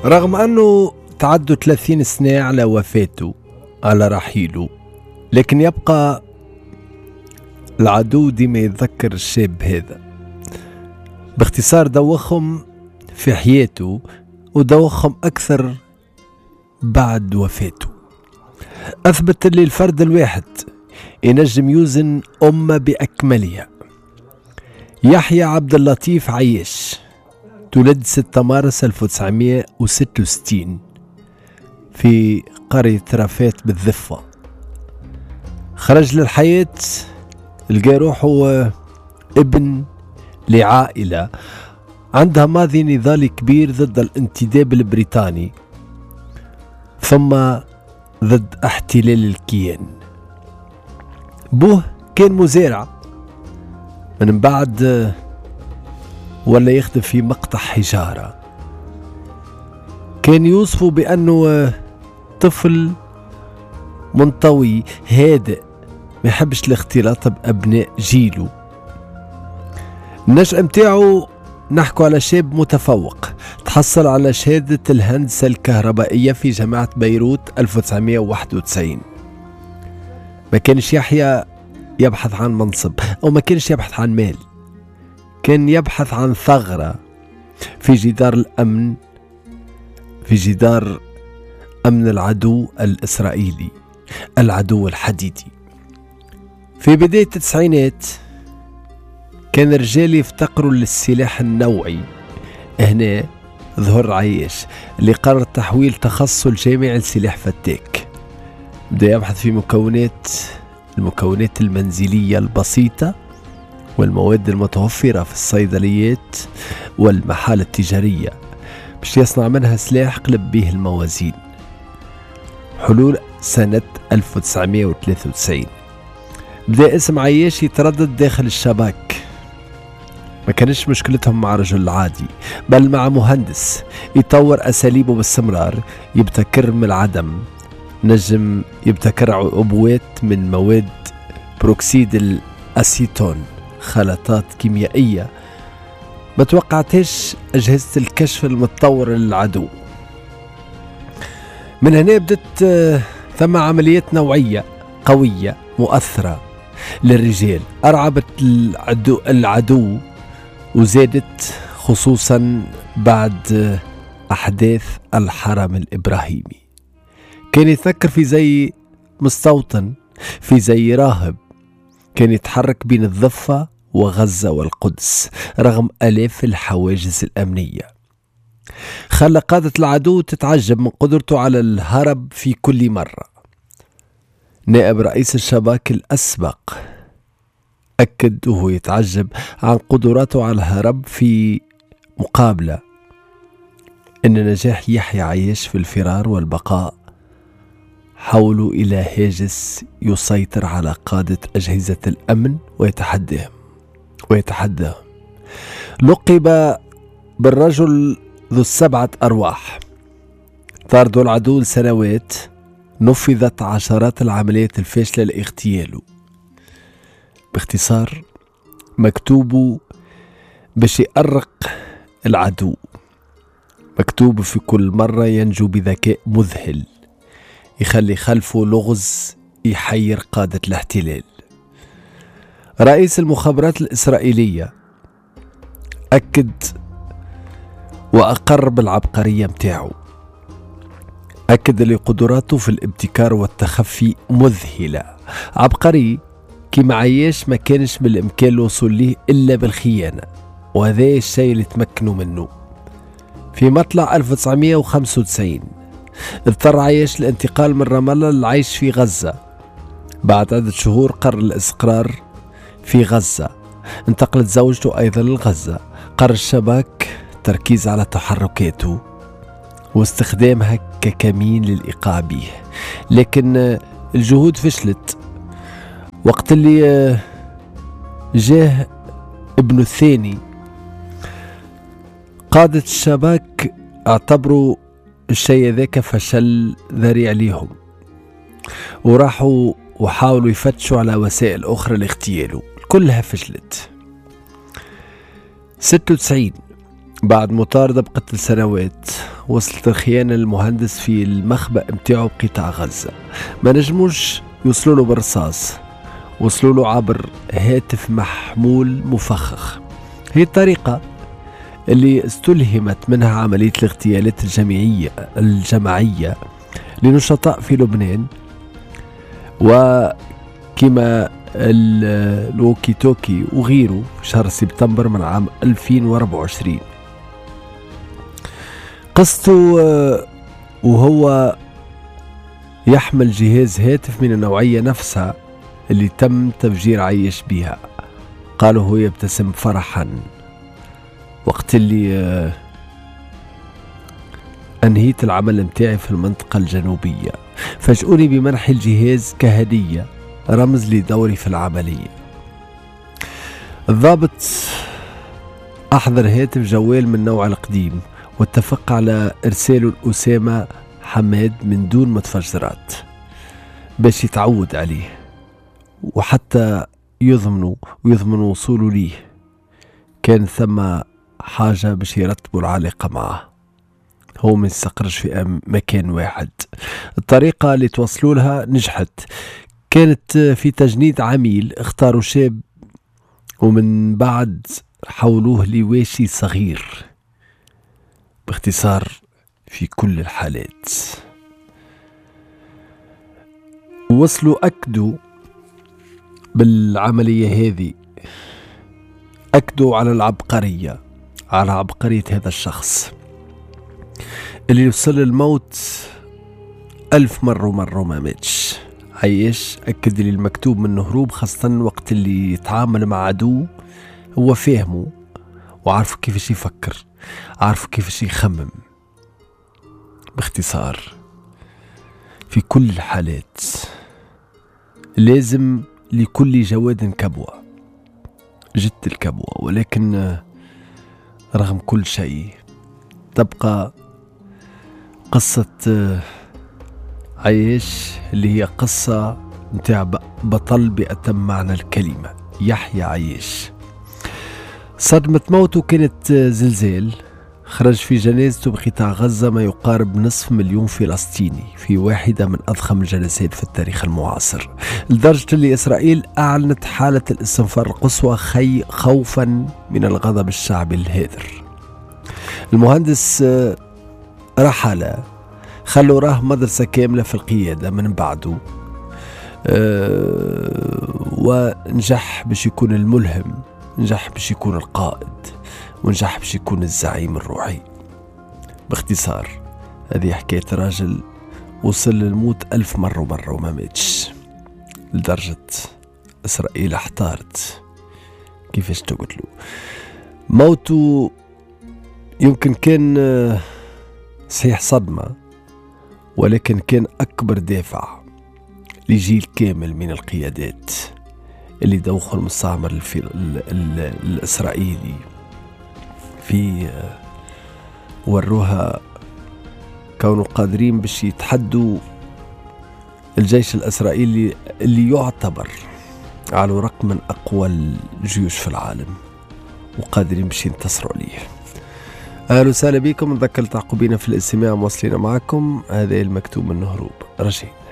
رغم أنه تعدوا 30 سنة على وفاته، على رحيله، لكن يبقى العدو ديما يتذكر الشاب هذا. باختصار دوخهم في حياته ودوخهم أكثر بعد وفاته. أثبت اللي الفرد الواحد ينجم يوزن أمة بأكملها. يحيى عبد اللطيف عياش تولد 6 مارس 1966 في قرية رفات بالضفة. خرج للحياة لقى روحه ابن لعائلة عندها ماضي نضالي كبير ضد الانتداب البريطاني ثم ضد احتلال الكيان. بوه كان مزارع، من بعد ولا يخدم في مقطع حجارة. كان يوصفه بأنه طفل منطوي هادئ ما يحبش الاختلاط بأبناء جيله. النشأة متاعه نحكوا على شاب متفوق، تحصل على شهادة الهندسة الكهربائية في جامعة بيروت 1991. ما كانش يحيى يبحث عن منصب أو ما كانش يبحث عن مال، كان يبحث عن ثغرة في جدار الأمن، في جدار أمن العدو الإسرائيلي، العدو الحديدي. في بداية التسعينات كان الرجال يفتقروا للسلاح النوعي. هنا ظهر عياش اللي قرر تحويل تخصصه الجامعي لسلاح فتاك. بدأ يبحث في المكونات المنزلية البسيطة والمواد المتوفرة في الصيدليات والمحال التجارية باش يصنع منها سلاح قلب به الموازين. حلول سنة 1993 بدأ اسم عياش يتردد داخل الشباك. ما كانش مشكلتهم مع رجل عادي، بل مع مهندس يطور أساليبه باستمرار، يبتكر من العدم. نجم يبتكر عبوات من مواد بروكسيد الأسيتون، خلطات كيميائية ما توقعتهاش أجهزة الكشف المتطورة للعدو. من هنا بدت ثم عمليات نوعية قوية مؤثرة للرجال أرعبت العدو وزادت خصوصا بعد أحداث الحرم الإبراهيمي. كان يتذكر في زي مستوطن، في زي راهب، كان يتحرك بين الضفة وغزة والقدس رغم آلاف الحواجز الأمنية. خلى قادة العدو تتعجب من قدرته على الهرب في كل مرة. نائب رئيس الشباك الأسبق أكد وهو يتعجب عن قدراته على الهرب في مقابلة أن نجاح يحيى عياش في الفرار والبقاء حولوا إلى هاجس يسيطر على قادة أجهزة الأمن ويتحداهم. لقب بالرجل ذو 7 أرواح. طاردوا العدو لسنوات، نفذت عشرات العمليات الفاشلة لاغتياله. باختصار مكتوب باش يأرق العدو، مكتوب في كل مرة ينجو بذكاء مذهل يخلي خلفه لغز يحير قادة الاحتلال. رئيس المخابرات الإسرائيلية أكد وأقر بالعبقرية متاعه، أكد لقدراته في الابتكار والتخفي مذهلة. عبقري كيما عياش ما كانش من الإمكان الوصول ليه إلا بالخيانة، وهذا الشيء اللي تمكنوا منه. في مطلع 1995 اضطر عياش الانتقال من رام الله للعيش في غزة. بعد عدة شهور قرر الاستقرار في غزة. انتقلت زوجته أيضا لغزة. قرر الشباك التركيز على تحركاته واستخدامها ككمين للإيقاع به، لكن الجهود فشلت. وقت اللي جاه ابنه الثاني، قادة الشباك اعتبروا الشيء ذاك فشل ذريع ليهم، وراحوا وحاولوا يفتشوا على وسائل أخرى لاغتياله، كلها فشلت. 96 بعد مطاردة بقتل سنوات وصلت الخيانة للمهندس في المخبأ متاعه بقطاع غزة. ما نجموش يوصلوا له بالرصاص، وصلوا له عبر هاتف محمول مفخخ. هي الطريقة اللي استلهمت منها عملية الاغتيالات الجماعية لنشطاء في لبنان، وكما الووكي توكي وغيره في شهر سبتمبر من عام 2024. قصته وهو يحمل جهاز هاتف من النوعية نفسها اللي تم تفجير عيش بها. قالوا هو يبتسم فرحا وقت اللي أنهيت العمل متاعي في المنطقة الجنوبية، فاجئوني بمنح الجهاز كهدية رمز لدوري في العملية. الضابط أحضر هاتف جوال من نوع القديم واتفق على إرساله لأسامة حماد من دون متفجرات باش يتعود عليه، وحتى يضمن وصوله ليه. كان ثم حاجة باش يرتبوا العلاقة معه، هو ما يستقرش في مكان واحد. الطريقة اللي توصلوا لها نجحت، كانت في تجنيد عميل اختاروا شاب ومن بعد حولوه لواشي صغير. باختصار في كل الحالات وصلوا أكدوا بالعملية هذه، أكدوا على عبقرية هذا الشخص اللي يوصل الموت 1000 مرة وما ماتش. عيش أكد لي المكتوب من هروب، خاصة وقت اللي يتعامل مع عدو هو فاهمه وعارف كيفاش يفكر، عارف كيفاش يخمم. باختصار في كل الحالات لازم لكل جواد كبوة، جدت الكبوة، ولكن رغم كل شيء تبقى قصة عيش اللي هي قصة متاع بطل بأتم معنى الكلمة، يحيى عيش. صدمة موته كانت زلزال خرج في جنازته بقطاع غزة ما يقارب 500,000 فلسطيني في واحدة من أضخم الجلسات في التاريخ المعاصر، لدرجة اللي إسرائيل أعلنت حالة الاستنفار القصوى خوفا من الغضب الشعبي الهادر. المهندس رحل، خلوا راه مدرسة كاملة في القيادة من بعده، ونجح باش يكون الملهم، نجح باش يكون القائد، ونجح باش يكون الزعيم الروحي. باختصار هذه حكاية راجل وصل للموت 1000 مرة وما ماتش، لدرجة إسرائيل احتارت كيفاش تقتلو. موته يمكن كان صحيح صدمة، ولكن كان أكبر دافع لجيل كامل من القيادات اللي دوخوا المستعمر الإسرائيلي في وروها كونوا قادرين باش يتحدوا الجيش الإسرائيلي اللي يعتبر على رقم من أقوى الجيوش في العالم، وقادرين باش ينتصروا عليه. أهلا وسهلا بكم، نذكر تعقبينا في الاستماع، موصلين معكم هذا المكتوب من هروب رشيد.